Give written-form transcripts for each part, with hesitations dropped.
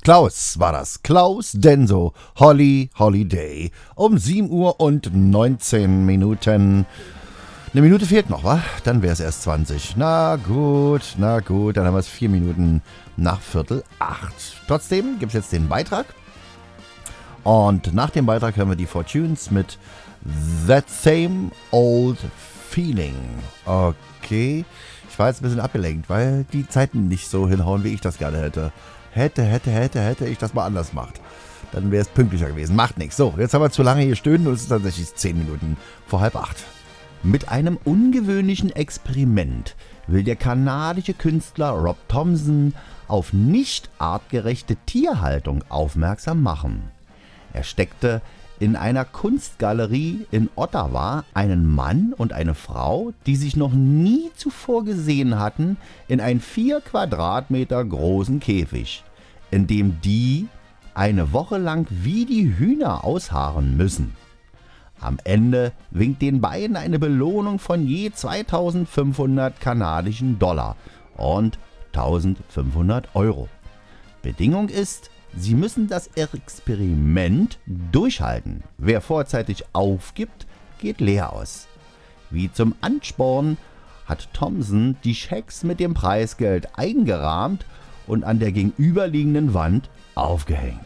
Klaus war das. Klaus Denso. Holiday. Um 7 Uhr und 19 Minuten. Eine Minute fehlt noch, wa? Dann wäre es erst 20. Na gut. Dann haben wir es 4 Minuten nach 7:45. Trotzdem gibt es jetzt den Beitrag. Und nach dem Beitrag hören wir die Four Tunes mit That Same Old Feeling. Okay. Ich war jetzt ein bisschen abgelenkt, weil die Zeiten nicht so hinhauen, wie ich das gerne hätte. Hätte ich das mal anders gemacht. Dann wäre es pünktlicher gewesen. Macht nichts. So, jetzt haben wir zu lange hier stöhnen und es ist tatsächlich 10 Minuten vor 7:30. Mit einem ungewöhnlichen Experiment will der kanadische Künstler Rob Thompson auf nicht artgerechte Tierhaltung aufmerksam machen. Er steckte in einer Kunstgalerie in Ottawa einen Mann und eine Frau, die sich noch nie zuvor gesehen hatten, in einen 4 Quadratmeter großen Käfig, in dem die eine Woche lang wie die Hühner ausharren müssen. Am Ende winkt den beiden eine Belohnung von je 2.500 kanadischen Dollar und 1.500 Euro. Bedingung ist, sie müssen das Experiment durchhalten. Wer vorzeitig aufgibt, geht leer aus. Wie zum Ansporn hat Thompson die Schecks mit dem Preisgeld eingerahmt und an der gegenüberliegenden Wand aufgehängt.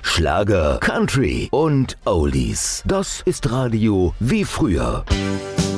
Schlager, Country und Oldies. Das ist Radio wie früher.